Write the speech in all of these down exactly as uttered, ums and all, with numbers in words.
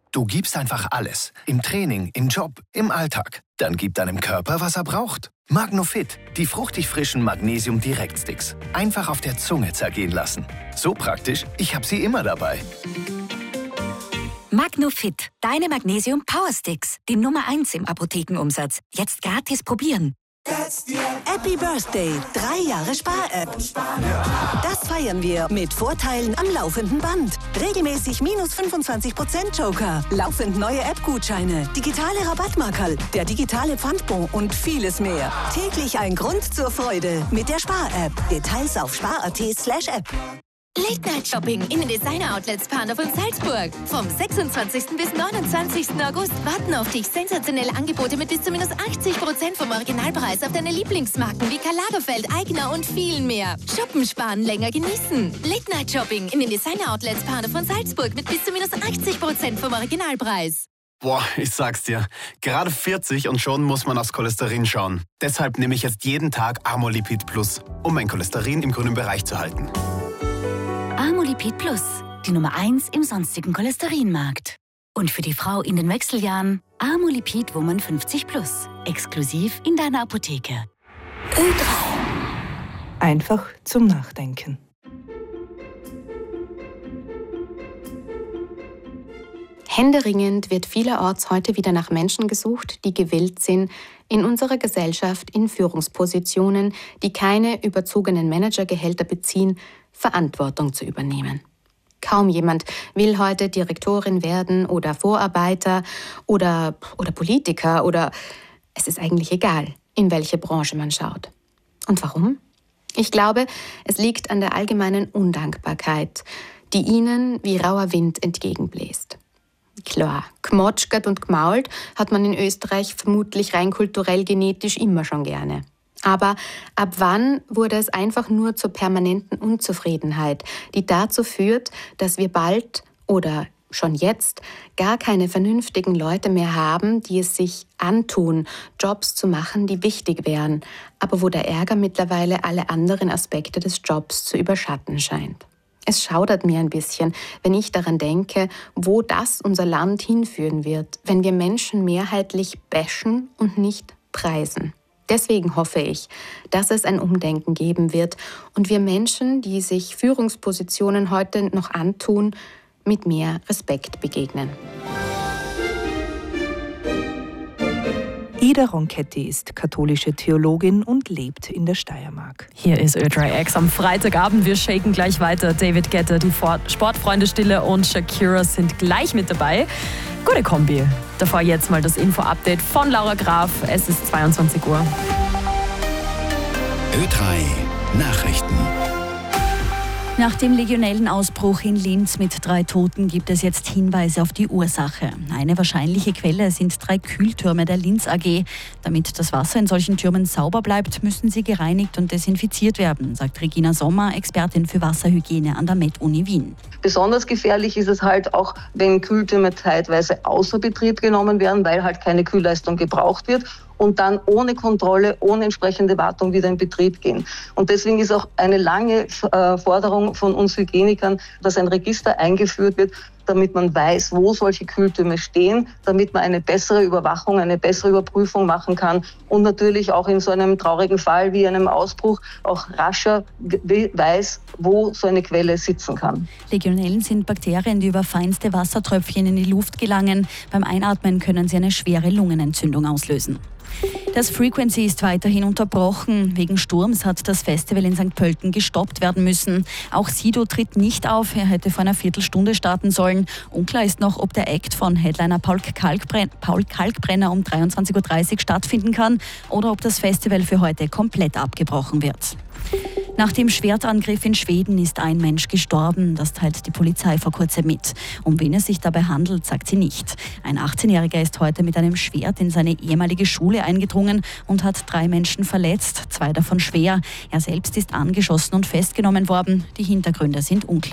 Du gibst einfach alles. Im Training, im Job, im Alltag. Dann gib deinem Körper, was er braucht. Magnofit, die fruchtig frischen Magnesium-Direktsticks. Einfach auf der Zunge zergehen lassen. So praktisch, ich habe sie immer dabei. Magnofit, deine Magnesium-Powersticks. Die Nummer eins im Apothekenumsatz. Jetzt gratis probieren. Happy Birthday, drei Jahre Spar-App. Das feiern wir mit Vorteilen am laufenden Band. Regelmäßig minus fünfundzwanzig Prozent Joker, laufend neue App-Gutscheine, digitale Rabattmarkerl, der digitale Pfandbon und vieles mehr. Täglich ein Grund zur Freude mit der Spar-App. Details auf spar.at slash app. Late-Night-Shopping in den Designer-Outlets Panov und Salzburg. Vom sechsundzwanzigsten bis neunundzwanzigsten August warten auf dich sensationelle Angebote mit bis zu minus achtzig Prozent vom Originalpreis auf deine Lieblingsmarken wie Karl Lagerfeld, Aigner und vielen mehr. Shoppen, sparen, länger genießen. Late-Night-Shopping in den Designer-Outlets Panov und Salzburg mit bis zu minus achtzig Prozent vom Originalpreis. Boah, ich sag's dir. Gerade vierzig und schon muss man aufs Cholesterin schauen. Deshalb nehme ich jetzt jeden Tag Amolipid Plus, um mein Cholesterin im grünen Bereich zu halten. Amolipid Plus, die Nummer eins im sonstigen Cholesterinmarkt. Und für die Frau in den Wechseljahren Amolipid Woman fünfzig Plus, exklusiv in deiner Apotheke. Ö drei. Einfach zum Nachdenken. Händeringend wird vielerorts heute wieder nach Menschen gesucht, die gewillt sind, in unserer Gesellschaft in Führungspositionen, die keine überzogenen Managergehälter beziehen, Verantwortung zu übernehmen. Kaum jemand will heute Direktorin werden oder Vorarbeiter oder, oder Politiker oder es ist eigentlich egal, in welche Branche man schaut. Und warum? Ich glaube, es liegt an der allgemeinen Undankbarkeit, die ihnen wie rauer Wind entgegenbläst. Klar, gmotschgert und gmault hat man in Österreich vermutlich rein kulturell genetisch immer schon gerne. Aber ab wann wurde es einfach nur zur permanenten Unzufriedenheit, die dazu führt, dass wir bald oder schon jetzt gar keine vernünftigen Leute mehr haben, die es sich antun, Jobs zu machen, die wichtig wären, aber wo der Ärger mittlerweile alle anderen Aspekte des Jobs zu überschatten scheint. Es schaudert mir ein bisschen, wenn ich daran denke, wo das unser Land hinführen wird, wenn wir Menschen mehrheitlich bashen und nicht preisen. Deswegen hoffe ich, dass es ein Umdenken geben wird und wir Menschen, die sich Führungspositionen heute noch antun, mit mehr Respekt begegnen. Ida Ronchetti ist katholische Theologin und lebt in der Steiermark. Hier ist Ö drei X am Freitagabend. Wir shaken gleich weiter. David Guetta, die Sportfreunde Stille und Shakira sind gleich mit dabei. Gute Kombi. Davor jetzt mal das Info-Update von Laura Graf. Es ist zweiundzwanzig Uhr. Ö drei Nachrichten. Nach dem Legionellenausbruch in Linz mit drei Toten gibt es jetzt Hinweise auf die Ursache. Eine wahrscheinliche Quelle sind drei Kühltürme der Linz A G. Damit das Wasser in solchen Türmen sauber bleibt, müssen sie gereinigt und desinfiziert werden, sagt Regina Sommer, Expertin für Wasserhygiene an der Med-Uni Wien. Besonders gefährlich ist es halt auch, wenn Kühltürme zeitweise außer Betrieb genommen werden, weil halt keine Kühlleistung gebraucht wird und dann ohne Kontrolle, ohne entsprechende Wartung wieder in Betrieb gehen. Und deswegen ist auch eine lange äh, Forderung von uns Hygienikern, dass ein Register eingeführt wird, damit man weiß, wo solche Kühltürme stehen, damit man eine bessere Überwachung, eine bessere Überprüfung machen kann und natürlich auch in so einem traurigen Fall wie einem Ausbruch auch rascher weiß, wo so eine Quelle sitzen kann. Legionellen sind Bakterien, die über feinste Wassertröpfchen in die Luft gelangen. Beim Einatmen können sie eine schwere Lungenentzündung auslösen. Das Frequency ist weiterhin unterbrochen. Wegen Sturms hat das Festival in Sankt Pölten gestoppt werden müssen. Auch Sido tritt nicht auf. Er hätte vor einer Viertelstunde starten sollen. Unklar ist noch, ob der Act von Headliner Paul Kalkbrenner, Paul Kalkbrenner um dreiundzwanzig Uhr dreißig stattfinden kann oder ob das Festival für heute komplett abgebrochen wird. Nach dem Schwertangriff in Schweden ist ein Mensch gestorben. Das teilt die Polizei vor kurzem mit. Um wen es sich dabei handelt, sagt sie nicht. Ein achtzehnjähriger ist heute mit einem Schwert in seine ehemalige Schule eingedrungen und hat drei Menschen verletzt, zwei davon schwer. Er selbst ist angeschossen und festgenommen worden. Die Hintergründe sind unklar.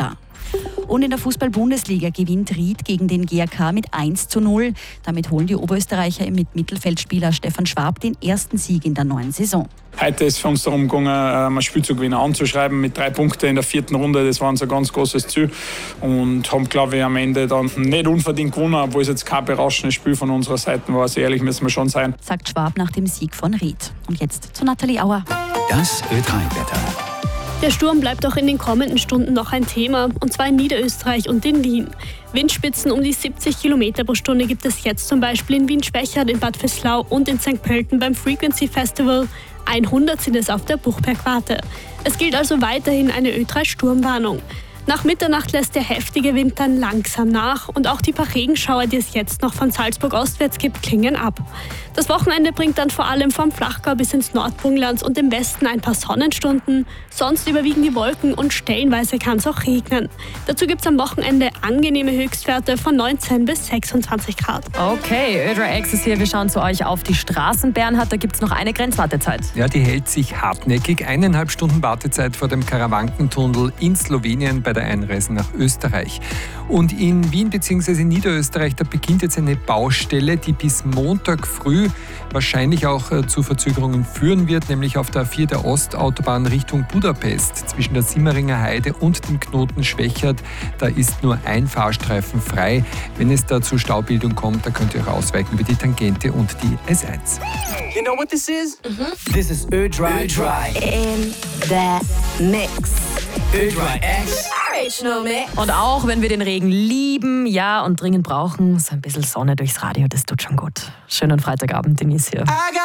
Und in der Fußball-Bundesliga gewinnt Ried gegen den G A K mit eins zu null. Damit holen die Oberösterreicher mit Mittelfeldspieler Stefan Schwab den ersten Sieg in der neuen Saison. Heute ist für uns darum gegangen, einen Spielzugewinner anzuschreiben mit drei Punkten in der vierten Runde. Das war unser ganz großes Ziel. Und haben, glaube ich, am Ende dann nicht unverdient gewonnen, obwohl es jetzt kein berauschendes Spiel von unserer Seite war. So ehrlich müssen wir schon sein. Sagt Schwab nach dem Sieg von Ried. Und jetzt zu Nathalie Auer. Das Ö drei Wetter. Der Sturm bleibt auch in den kommenden Stunden noch ein Thema, und zwar in Niederösterreich und in Wien. Windspitzen um die siebzig Kilometer pro Stunde gibt es jetzt zum Beispiel in Wien-Schwächert, in Bad Vöslau und in Sankt Pölten beim Frequency Festival. hundert sind es auf der Buchbergwarte. Es gilt also weiterhin eine Ö drei Sturmwarnung. Nach Mitternacht lässt der heftige Wind dann langsam nach und auch die paar Regenschauer, die es jetzt noch von Salzburg ostwärts gibt, klingen ab. Das Wochenende bringt dann vor allem vom Flachgau bis ins Nordburgenland und im Westen ein paar Sonnenstunden. Sonst überwiegen die Wolken und stellenweise kann es auch regnen. Dazu gibt es am Wochenende angenehme Höchstwerte von neunzehn bis sechsundzwanzig Grad. Okay, Ö drei X ist hier. Wir schauen zu euch auf die Straßen. Bernhard, da gibt es noch eine Grenzwartezeit. Ja, die hält sich hartnäckig. Eineinhalb Stunden Wartezeit vor dem Karawankentunnel in Slowenien bei der Einreise nach Österreich. Und in Wien bzw. in Niederösterreich, da beginnt jetzt eine Baustelle, die bis Montag früh wahrscheinlich auch äh, zu Verzögerungen führen wird, nämlich auf der A vier der Ostautobahn Richtung Budapest zwischen der Simmeringer Heide und dem Knoten Schwächert. Da ist nur ein Fahrstreifen frei. Wenn es da zu Staubildung kommt, da könnt ihr auch ausweichen über die Tangente und die S eins. You know what this is? Mm-hmm. This is Ö drei. Ö drei. In the mix. Ö drei X. Und auch wenn wir den Regen lieben, ja, und dringend brauchen, so ein bisschen Sonne durchs Radio, das tut schon gut. Schönen Freitagabend, Denise hier.